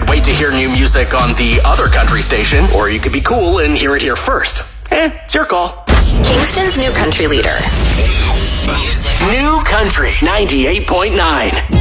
wait to hear new music on the other country station, or you could be cool and hear it here first. It's your call. Kingston's new country leader. New Country 98.9.